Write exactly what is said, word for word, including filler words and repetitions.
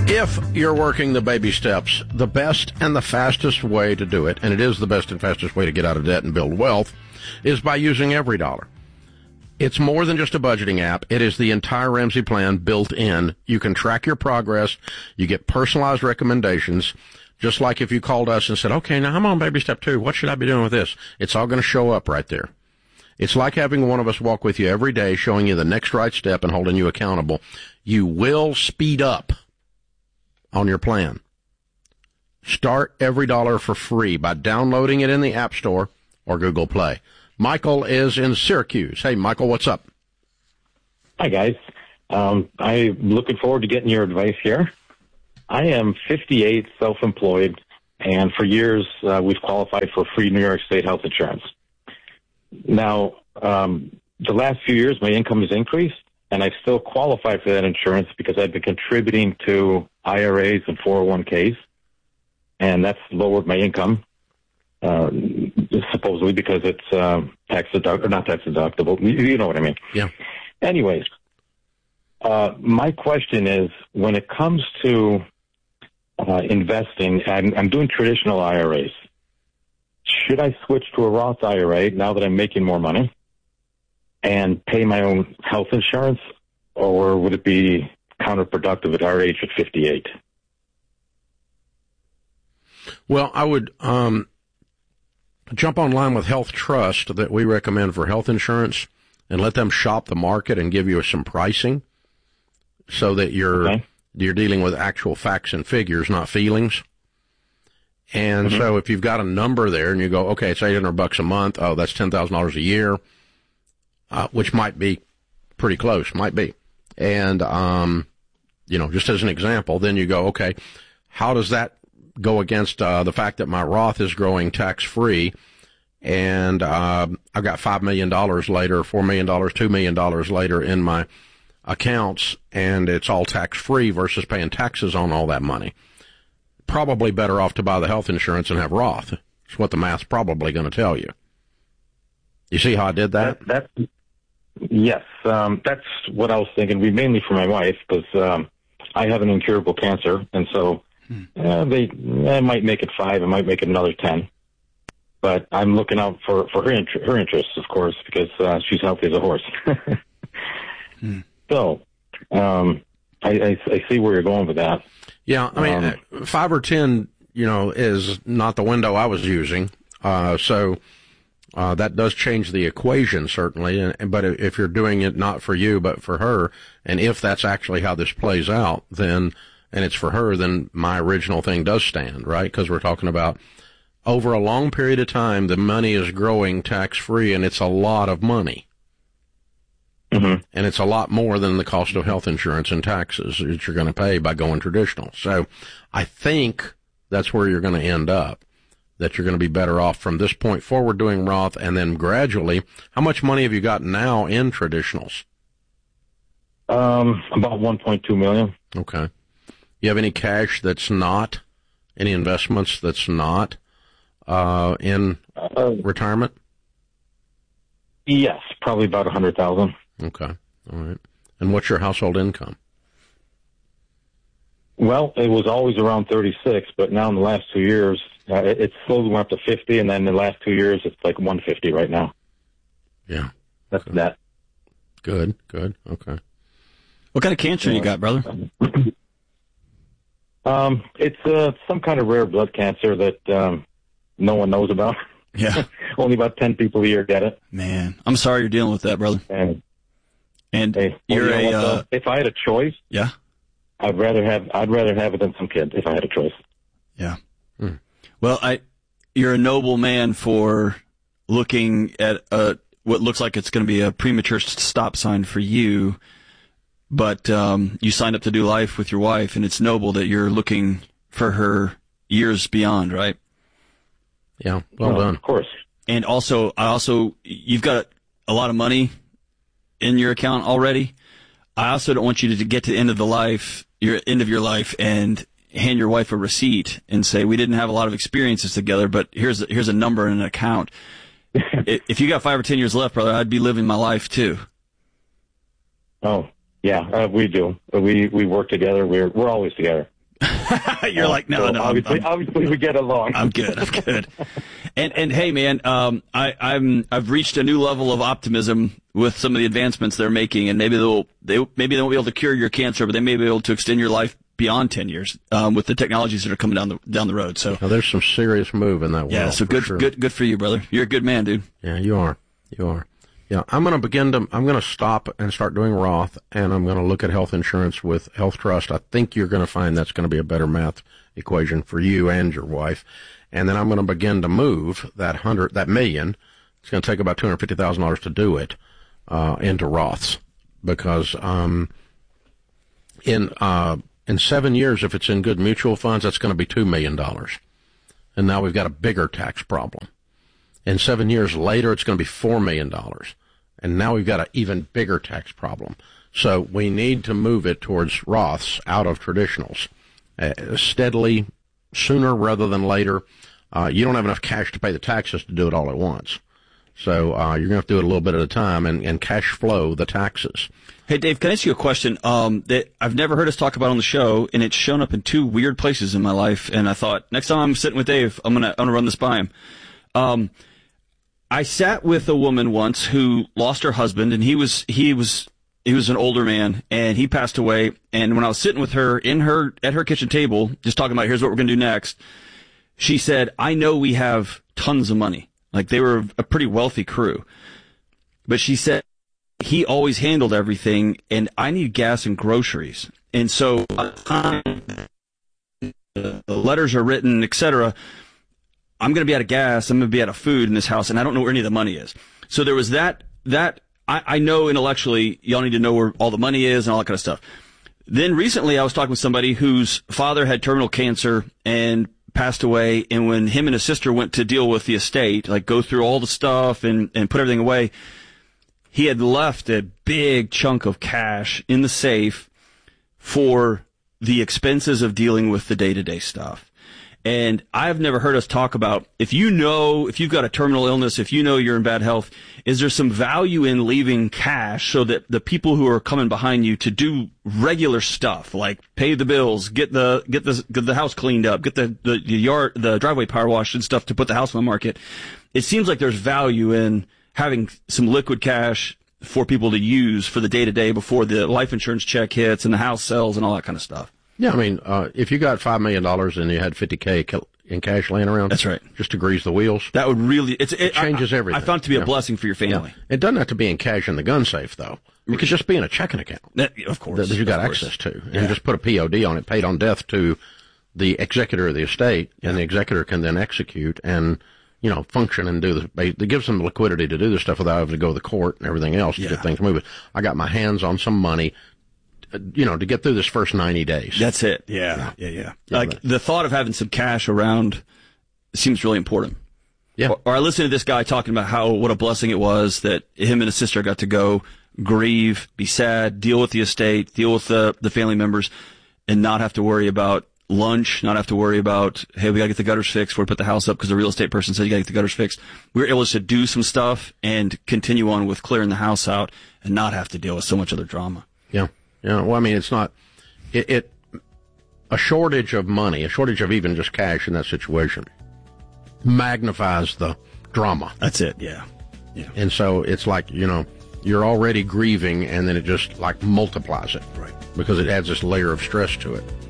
If you're working the baby steps, the best and the fastest way to do it, and it is the best and fastest way to get out of debt and build wealth, is by using EveryDollar. It's more than just a budgeting app. It is the entire Ramsey plan built in. You can track your progress. You get personalized recommendations. Just like if you called us and said, okay, now I'm on baby step two. What should I be doing with this? It's all going to show up right there. It's like having one of us walk with you every day, showing you the next right step and holding you accountable. You will speed up on your plan. Start EveryDollar for free by downloading it in the App Store or Google Play. Michael is in Syracuse. Hey, Michael, what's up? Hi, guys. Um, I'm looking forward to getting your advice here. I am fifty-eight, self-employed, and for years uh, we've qualified for free New York State health insurance. Now, um, the last few years my income has increased, and I still qualify for that insurance because I've been contributing to I R As and four oh one Ks, and that's lowered my income, uh, supposedly because it's uh, tax deductible, or not tax deductible. You, you know what I mean. Yeah. Anyways, uh, my question is, when it comes to uh, investing, and I'm doing traditional I R As, should I switch to a Roth I R A now that I'm making more money and pay my own health insurance, or would it be counterproductive at our age at fifty-eight? Well, I would um, jump online with Health Trust that we recommend for health insurance and let them shop the market and give you some pricing so that you're okay. you're dealing with actual facts and figures, not feelings. And mm-hmm. so if you've got a number there and you go, okay, it's eight hundred bucks a month, oh, that's ten thousand dollars a year, uh, which might be pretty close, might be. And, um, you know, just as an example, then you go, okay, how does that go against uh, the fact that my Roth is growing tax-free and uh, I've got five million dollars later, four million dollars, two million dollars later in my accounts, and it's all tax-free versus paying taxes on all that money? Probably better off to buy the health insurance and have Roth. It's what the math's probably going to tell you. You see how I did that? that, that yes, um, that's what I was thinking. We mainly for my wife because um, I have an incurable cancer, and so hmm. uh, they I might make it five, I might make it another ten. But I'm looking out for for her int- her interests, of course, because uh, she's healthy as a horse. hmm. So um, I, I, I see where you're going with that. Yeah, I mean, um, five or ten, you know, is not the window I was using. Uh, so uh, that does change the equation, certainly. And, but if you're doing it not for you, but for her, and if that's actually how this plays out, then, and it's for her, then my original thing does stand, right? Because we're talking about over a long period of time, the money is growing tax-free, and it's a lot of money. Mm-hmm. And it's a lot more than the cost of health insurance and taxes that you're going to pay by going traditional. So I think that's where you're going to end up, that you're going to be better off from this point forward doing Roth, and then gradually. How much money have you got now in traditionals? Um, about one point two million. Okay. You have any cash that's not, any investments that's not uh, in uh, retirement? Yes, probably about one hundred thousand. Okay. All right. And what's your household income? Well, it was always around thirty-six, but now in the last two years, uh, it, it slowly went up to fifty, and then in the last two years, it's like one hundred fifty right now. Yeah. That's good. that. Good, good. Okay. What kind of cancer uh, you got, brother? um, It's uh, some kind of rare blood cancer that um, no one knows about. Yeah. Only about ten people a year get it. Man, I'm sorry you're dealing with that, brother. And, and hey, you're well, you know a, what, uh, if I had a choice, yeah, I'd rather have, I'd rather have it than some kid if I had a choice. Yeah. Hmm. Well, I, you're a noble man for looking at a, what looks like it's going to be a premature stop sign for you, but, um, you signed up to do life with your wife, and it's noble that you're looking for her years beyond, right? Yeah, well, well done. Of course. And also, I also, you've got a lot of money in your account already. I also don't want you to get to the end of the life, your end of your life, and hand your wife a receipt and say, we didn't have a lot of experiences together, but here's a, here's a number and an account. If you got five or ten years left, brother, I'd be living my life too. Oh, yeah, uh, we do. We we work together. We're we're always together. You're like, no, so no, obviously, I'm, obviously we get along. I'm good. I'm good. And and hey, man, um, I, I'm I've reached a new level of optimism with some of the advancements they're making, and maybe they'll they maybe they won't be able to cure your cancer, but they may be able to extend your life beyond ten years um, with the technologies that are coming down the down the road. So now, there's some serious move in that world. Yeah, so good, sure. good, good for you, brother. You're a good man, dude. Yeah, you are. You are. Yeah, I'm going to begin to, I'm going to stop and start doing Roth, and I'm going to look at health insurance with Health Trust. I think you're going to find that's going to be a better math equation for you and your wife. And then I'm going to begin to move that hundred, that million. It's going to take about two hundred fifty thousand dollars to do it, uh, into Roths, because, um, in, uh, in seven years, if it's in good mutual funds, that's going to be two million dollars. And now we've got a bigger tax problem. And seven years later, it's going to be four million dollars. And now we've got an even bigger tax problem. So we need to move it towards Roths out of traditionals, uh, steadily, sooner rather than later. Uh, you don't have enough cash to pay the taxes to do it all at once. So uh, you're going to have to do it a little bit at a time and, and cash flow the taxes. Hey, Dave, can I ask you a question um, that I've never heard us talk about on the show, and it's shown up in two weird places in my life, and I thought, next time I'm sitting with Dave, I'm going to I'm gonna run this by him. Um, I sat with a woman once who lost her husband, and he was he was he was an older man, and he passed away. And when I was sitting with her in her at her kitchen table, just talking about here's what we're going to do next, she said, "I know we have tons of money, like they were a pretty wealthy crew, but she said he always handled everything, and I need gas and groceries, and so by the time the letters are written, et cetera." I'm going to be out of gas, I'm going to be out of food in this house, and I don't know where any of the money is. So there was that, that, I, I know intellectually y'all need to know where all the money is and all that kind of stuff. Then recently I was talking with somebody whose father had terminal cancer and passed away, and when him and his sister went to deal with the estate, like go through all the stuff and, and put everything away, he had left a big chunk of cash in the safe for the expenses of dealing with the day-to-day stuff. And I've never heard us talk about, if you know, if you've got a terminal illness, if you know you're in bad health, is there some value in leaving cash so that the people who are coming behind you to do regular stuff, like pay the bills, get the, get the, get the house cleaned up, get the, the, the yard, the driveway power washed and stuff to put the house on the market. It seems like there's value in having some liquid cash for people to use for the day to day before the life insurance check hits and the house sells and all that kind of stuff. Yeah, I mean, uh, if you got five million dollars and you had fifty K in cash laying around. That's right. Just to grease the wheels. That would really, it's, it, it changes I, everything. I found it to be yeah. a blessing for your family. Yeah. It doesn't have to be in cash in the gun safe, though. It could just be in a checking account. That, of course. That you got access access to. And yeah. just put a P O D on it, paid on death to the executor of the estate, yeah. and the executor can then execute and, you know, function and do the, it gives them the liquidity to do this stuff without having to go to the court and everything else to yeah. get things moving. I got my hands on some money, you know, to get through this first ninety days. That's it. Yeah. Yeah. Yeah. yeah. yeah like but, the thought of having some cash around seems really important. Yeah. Or, or I listened to this guy talking about how, what a blessing it was that him and his sister got to go grieve, be sad, deal with the estate, deal with the, the family members, and not have to worry about lunch, not have to worry about, hey, we gotta get the gutters fixed before we put the house up because the real estate person said you gotta get the gutters fixed. We were able to do some stuff and continue on with clearing the house out and not have to deal with so much other drama. Yeah. Yeah. Well, I mean, it's not, it, it, a shortage of money, a shortage of even just cash in that situation magnifies the drama. That's it. Yeah. Yeah. And so it's like, you know, you're already grieving and then it just like multiplies it. Right. Because it adds this layer of stress to it.